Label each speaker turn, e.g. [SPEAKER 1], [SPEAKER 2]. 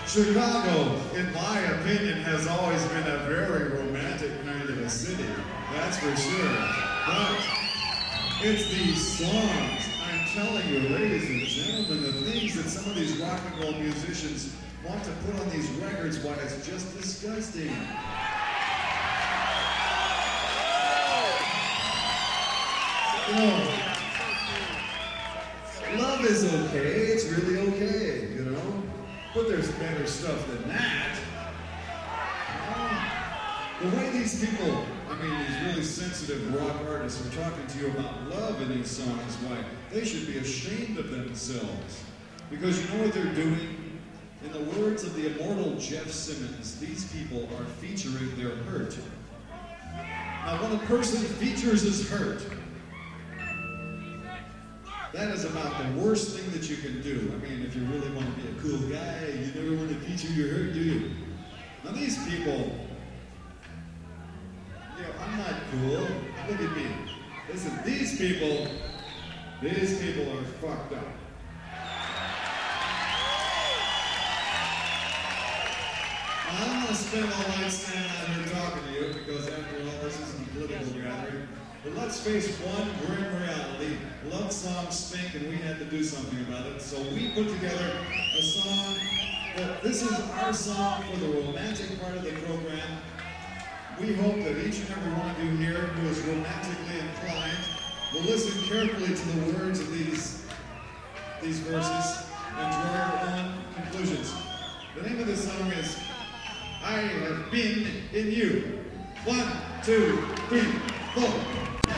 [SPEAKER 1] Chicago, in my opinion, has always been a very romantic kind of a city. That's for sure. But it's these songs. I'm telling you, ladies and gentlemen, the things that some of these rock and roll musicians want to put on these records, why it's just disgusting. You know, love is okay, it's really okay, you know? But there's better stuff than that. The way these people, I mean, these really sensitive rock artists are talking to you about love in these songs, why they should be ashamed of themselves. Because you know what they're doing? In the words of the immortal Jeff Simmons, these people are featuring their hurt. Now, when a person features his hurt, that is about the worst thing that you can do. I mean, if you really want to be a cool guy, you never want to feature your hurt, do you? Now, these people, I'm not cool. Look at me. Listen, these people are fucked up. Now, I'm going to spend all night standing out here talking to you because, after all, this isn't a political gathering. But let's face one grim reality. Love songs stink, and we had to do something about it. So we put together a song. This is our song for the romantic part of the program. We hope that each and every one of you here who is romantically inclined will listen carefully to the words of these verses and draw your own conclusions. The name of this song is I Have Been in You. 1, 2, 3, 4.